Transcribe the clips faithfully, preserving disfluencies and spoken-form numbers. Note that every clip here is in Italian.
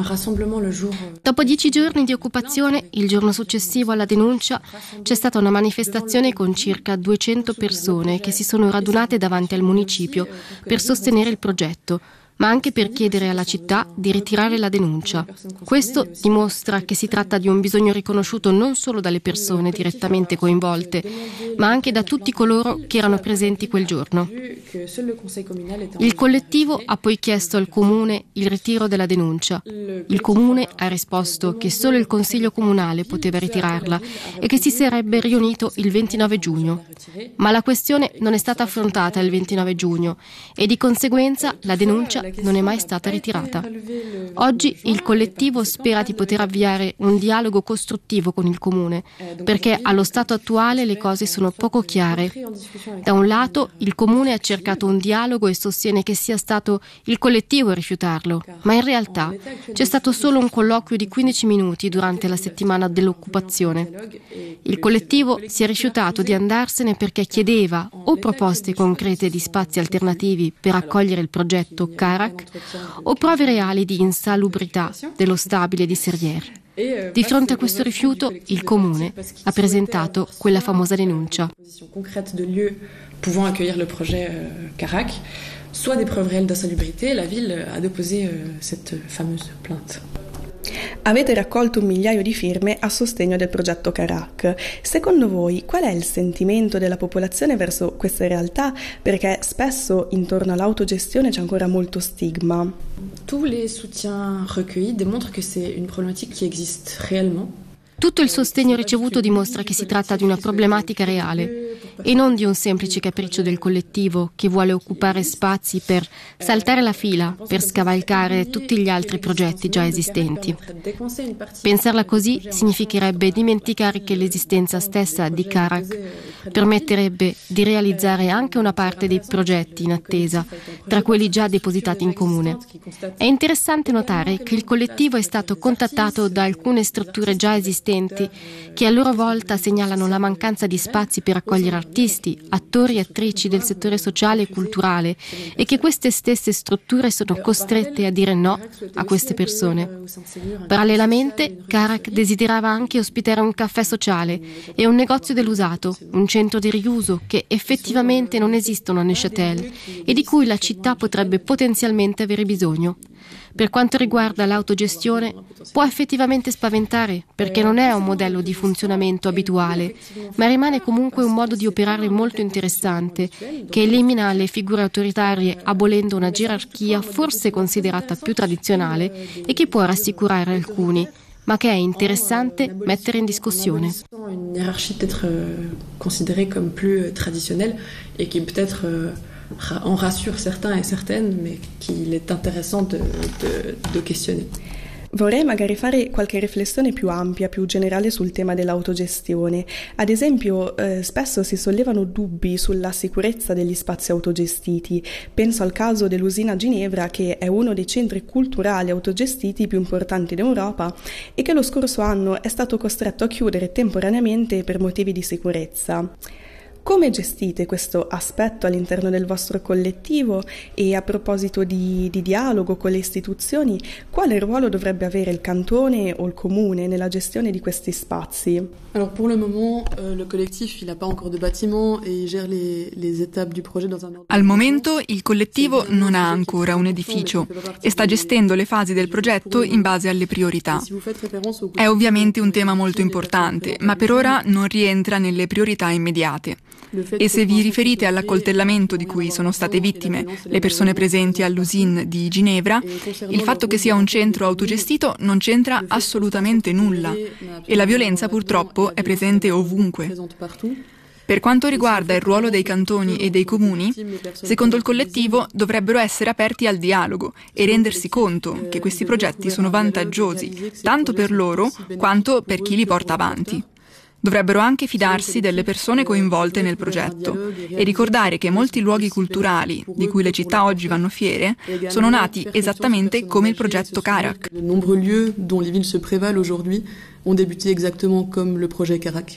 Dopo dieci giorni di occupazione, il giorno successivo alla denuncia, c'è stata una manifestazione con circa duecento persone che si sono radunate davanti al municipio per sostenere il progetto, ma anche per chiedere alla città di ritirare la denuncia. Questo dimostra che si tratta di un bisogno riconosciuto non solo dalle persone direttamente coinvolte, ma anche da tutti coloro che erano presenti quel giorno. Il collettivo ha poi chiesto al comune il ritiro della denuncia. Il comune ha risposto che solo il consiglio comunale poteva ritirarla e che si sarebbe riunito il ventinove giugno. Ma la questione non è stata affrontata il ventinove giugno e di conseguenza la denuncia non è mai stata ritirata. Oggi il collettivo spera di poter avviare un dialogo costruttivo con il comune, perché allo stato attuale le cose sono poco chiare. Da un lato il comune ha cercato un dialogo e sostiene che sia stato il collettivo a rifiutarlo, ma in realtà c'è stato solo un colloquio di quindici minuti durante la settimana dell'occupazione. Il collettivo si è rifiutato di andarsene perché chiedeva o proposte concrete di spazi alternativi per accogliere il progetto Carac o prove reali di insalubrità dello stabile di Serrières. Di fronte a questo rifiuto, il comune ha presentato quella famosa denuncia. Pouvant accueillir le projet Carac, soit des preuves réelles d'insalubrité, la ville a déposé cette fameuse plainte. Avete raccolto un migliaio di firme a sostegno del progetto Carac. Secondo voi qual è il sentimento della popolazione verso queste realtà? Perché spesso intorno all'autogestione c'è ancora molto stigma. Tous les soutiens recueillis démontrent que c'est une problématique qui existe réellement. Tutto il sostegno ricevuto dimostra che si tratta di una problematica reale e non di un semplice capriccio del collettivo che vuole occupare spazi per saltare la fila, per scavalcare tutti gli altri progetti già esistenti. Pensarla così significherebbe dimenticare che l'esistenza stessa di Carac permetterebbe di realizzare anche una parte dei progetti in attesa, tra quelli già depositati in comune. È interessante notare che il collettivo è stato contattato da alcune strutture già esistenti che a loro volta segnalano la mancanza di spazi per accogliere artisti, attori e attrici del settore sociale e culturale e che queste stesse strutture sono costrette a dire no a queste persone. Parallelamente, Carac desiderava anche ospitare un caffè sociale e un negozio dell'usato, un centro di riuso che effettivamente non esistono a Neuchâtel e di cui la città potrebbe potenzialmente avere bisogno. Per quanto riguarda l'autogestione, può effettivamente spaventare perché non è un modello di funzionamento abituale, ma rimane comunque un modo di operare molto interessante che elimina le figure autoritarie abolendo una gerarchia forse considerata più tradizionale e che può rassicurare alcuni, ma che è interessante mettere in discussione. Une hiérarchie peut-être considérée comme plus traditionnelle et qui peut-être en rassure certains et certaines, mais qu'il est intéressant de, de, de questionner. Vorrei magari fare qualche riflessione più ampia, più generale sul tema dell'autogestione. Ad esempio, eh, spesso si sollevano dubbi sulla sicurezza degli spazi autogestiti. Penso al caso dell'Usina Ginevra, che è uno dei centri culturali autogestiti più importanti d'Europa e che lo scorso anno è stato costretto a chiudere temporaneamente per motivi di sicurezza. Come gestite questo aspetto all'interno del vostro collettivo e a proposito di, di dialogo con le istituzioni, quale ruolo dovrebbe avere il cantone o il comune nella gestione di questi spazi? Alors pour le moment, euh, le collectif il n'a pas encore de bâtiment et il gère les, les étapes du projet dans un ordre. Al momento il collettivo non ha ancora un edificio e sta gestendo le fasi del progetto in base alle priorità. È ovviamente un tema molto importante, ma per ora non rientra nelle priorità immediate. E se vi riferite all'accoltellamento di cui sono state vittime le persone presenti all'Usine di Ginevra, il fatto che sia un centro autogestito non c'entra assolutamente nulla e la violenza purtroppo è presente ovunque. Per quanto riguarda il ruolo dei cantoni e dei comuni, secondo il collettivo dovrebbero essere aperti al dialogo e rendersi conto che questi progetti sono vantaggiosi tanto per loro quanto per chi li porta avanti. Dovrebbero anche fidarsi delle persone coinvolte nel progetto e ricordare che molti luoghi culturali, di cui le città oggi vanno fiere, sono nati esattamente come il progetto Carac. De nombreux lieux dont les villes se prévalent aujourd'hui ont débuté exactement comme le projet Carac.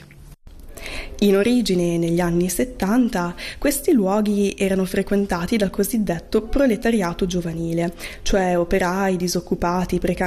In origine, negli anni settanta, questi luoghi erano frequentati dal cosiddetto proletariato giovanile, cioè operai, disoccupati, precari